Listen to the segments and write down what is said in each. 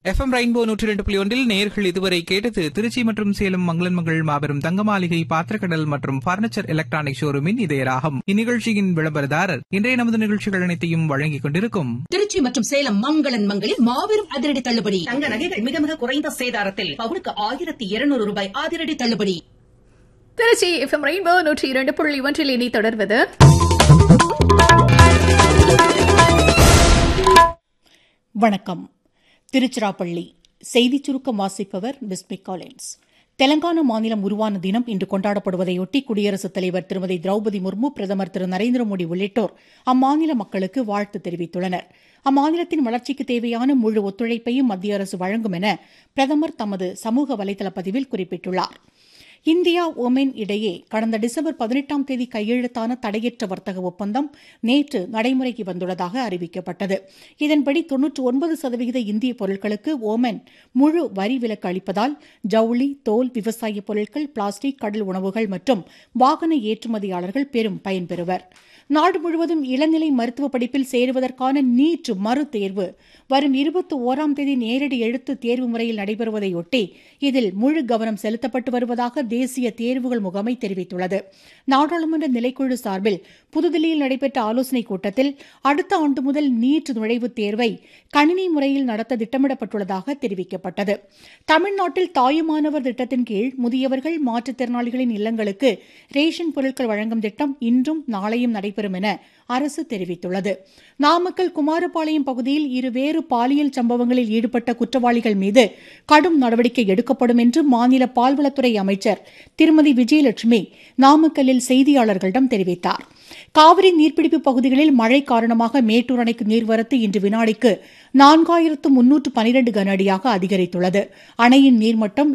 FM rainbow 102.1 நேயர்கள் இதுவரை கேட்டது திருச்சி மற்றும் சேலம் மங்களன் மங்கள் மாபெரும் தங்க மாளிகை பாத்திரக்கடல் மற்றும் பர்னிச்சர் எலக்ட்ரானிக் ஷோரூமின் இதயராகம். இந்நிகழ்ச்சியின் விளம்பரதாரர் இன்றைய நமது நிகழ்ச்சிகள் அனைத்தையும் வழங்கிக் கொண்டிருக்கும் திருச்சி மற்றும் சேலம் மங்களன் மங்களில் மாபெரும் அதிரடி தள்ளுபடி. தங்க நகைகள் மிக மிக குறைந்த சேதாரத்தில் பவுனுக்கு 1200 ரூபாய் அதிரடி தள்ளுபடி. திருச்சி FM ரெயின்போ 102.1 இனி தொடர்வது வணக்கம். திருச்சிராப்பள்ளி செய்திச் சுருக்கம் வாசிப்பவர் பிஸ்மி காலின்ஸ். தெலங்கானா மாநிலம் உருவான தினம் இன்று கொண்டாடப்படுவதையொட்டி குடியரசுத் தலைவர் திருமதி திரௌபதி முர்மு, பிரதமர் திரு நரேந்திர மோடி உள்ளிட்டோர் அம்மாநில மக்களுக்கு வாழ்த்து தெரிவித்துள்ளனர். அம்மாநிலத்தின் வளர்ச்சிக்கு தேவையான முழு ஒத்துழைப்பையும் மத்திய அரசு வழங்கும் என பிரதமர் தமது சமூக வலைதள பதிவில் குறிப்பிட்டுள்ளார். இந்தியா ஒமன் இடையே கடந்த டிசம்பர் 18ஆம் தேதி கையெழுத்தான தடையற்ற வர்த்தக ஒப்பந்தம் நேற்று நடைமுறைக்கு வந்துள்ளதாக அறிவிக்கப்பட்டது. இதன்படி 99% இந்திய பொருட்களுக்கு ஓமன் முழு வரி விலக்கு அளிப்பதால் ஜவுளி, தோல், விவசாய பொருட்கள், பிளாஸ்டிக், கடல் உணவுகள் மற்றும் வாகன ஏற்றுமதியாளர்கள் பெரும் பயன்பெறுவர். நாடு முழுவதும் இளநிலை மருத்துவ படிப்பில் சேருவதற்கான நீட் மறுதேர்வு வரும் 21ஆம் தேதி நேரடி எழுத்து தேர்வு முறையில் நடைபெறுவதையொட்டி இதில் முழு கவனம் செலுத்தப்பட்டு வருவதாக தேசிய தேர்வுகள் முகமை தெரிவித்துள்ளது. நாடாளுமன்ற நிலைக்குழு சார்பில் புதுதில்லியில் நடைபெற்ற ஆலோசனைக் கூட்டத்தில் அடுத்த ஆண்டு முதல் நீட் நுழைவுத் தேர்வை கணினி முறையில் நடத்த திட்டமிடப்பட்டுள்ளதாக தெரிவிக்கப்பட்டது. தமிழ்நாட்டில் தாயுமானவர் திட்டத்தின் கீழ் முதியவர்கள், மாற்றுத்திறனாளிகளின் இல்லங்களுக்கு ரேஷன் பொருட்கள் வழங்கும் திட்டம் இன்றும் நாளையும் நடைபெறும் என அரசு தெரிவித்துள்ளது. நாமக்கல் குமாரபாளையம் பகுதியில் இருவேறு பாலியல் சம்பவங்களில் ஈடுபட்ட குற்றவாளிகள் மீது கடும் நடவடிக்கை எடுக்கப்படும் என்று மாநில பால்வளத்துறை அமைச்சர் திருமதி விஜயலட்சுமி நாமக்கல்லில் செய்தியாளர்களிடம் தெரிவித்தார். காவிரி நீர்பிடிப்பு பகுதிகளில் மழை காரணமாக மேட்டூர் அணைக்கு நீர்வரத்து இன்று வினாடிக்கு 4312 கன அடியாக அதிகரித்துள்ளது. அணையின் நீர்மட்டம்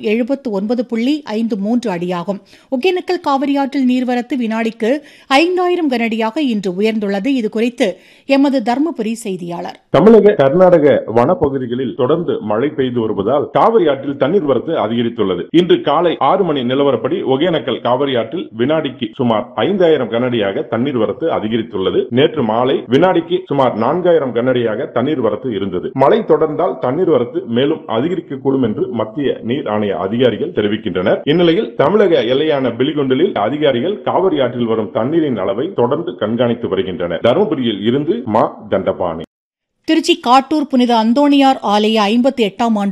79.53 அடியாகும். ஒகேனக்கல் காவிரியாற்றில் நீர்வரத்து வினாடிக்கு 5000 கன அடியாக இன்று உயர்ந்துள்ளது. இதுகுறித்து எமது தர்மபுரி செய்தியாளர். தமிழக, கர்நாடக வனப்பகுதிகளில் தொடர்ந்து மழை பெய்து வருவதால் காவிரி ஆற்றில் தண்ணீர் வரத்து அதிகரித்துள்ளது. இன்று காலை 6 மணி நிலவரப்படி ஒகேனக்கல் காவிரி ஆற்றில் வினாடிக்கு சுமார் 5000 கனஅடியாக தண்ணீர் வரத்து அதிகரித்துள்ளது. நேற்று மாலை வினாடிக்கு சுமார் 4000 கனஅடியாக தண்ணீர் வரத்து இருந்தது. மழை தொடர்ந்தால் தண்ணீர் வரத்து மேலும் அதிகரிக்கக்கூடும் என்று மத்திய நீர் ஆணைய அதிகாரிகள் தெரிவிக்கின்றனர். இந்நிலையில் தமிழக எல்லையான பிலிகுண்டலில் அதிகாரிகள் காவிரி ஆற்றில் வரும் தண்ணீரின் அளவை தொடர்ந்து கண்காணித்து வருகின்றனர். தருமபுரியில் இருந்து மா தண்டபாணி. திருச்சி காட்டூர் புனித அந்தோணியார் ஆலய 58ஆம் ஆண்டு